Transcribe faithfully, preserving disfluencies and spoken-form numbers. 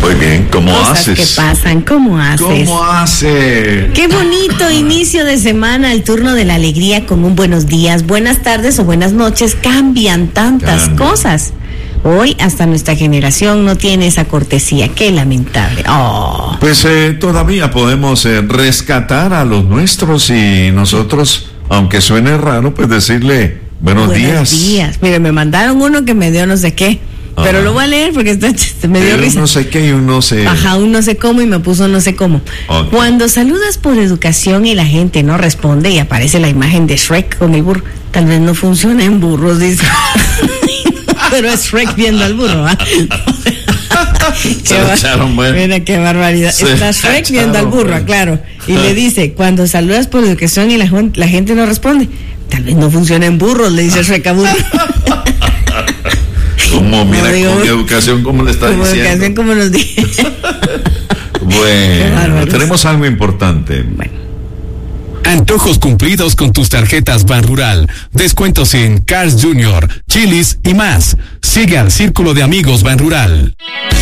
Muy bien, ¿cómo Cosas haces? que pasan, ¿cómo haces? ¿Cómo hace? Qué bonito inicio de semana, el turno de la alegría con un buenos días, buenas tardes o buenas noches. Cambian tantas Cambia. cosas. Hoy hasta nuestra generación no tiene esa cortesía. Qué lamentable. Oh. Pues eh, todavía podemos eh, rescatar a los nuestros y nosotros, aunque suene raro, pues decirle buenos, Buenos días. días. Mire, me mandaron uno que me dio no sé qué. Ajá. Pero lo voy a leer porque está, me dio Pero risa. no sé qué y un no sé. Ajá, un no sé cómo y me puso no sé cómo. Okay. Cuando saludas por educación y la gente no responde y aparece la imagen de Shrek con el burro, tal vez no funciona en burros, dice. Pero es Shrek viendo al burro, ¿ah? Se lo echaron, bueno. Mira qué barbaridad. Se Está Shrek echaron, viendo al burro, bueno. claro. Y le dice, cuando saludas por educación y la, la gente no responde, tal vez no funciona en burros, le dice Shrek a burro. Como, mira, No digo, con educación, ¿cómo le está como diciendo? educación, como nos dije. Bueno, bárbaros. tenemos algo importante. Bueno. Antojos cumplidos con tus tarjetas Ban Rural. Descuentos en Cars Junior, Chili's y más. Sigue al Círculo de Amigos Ban Rural.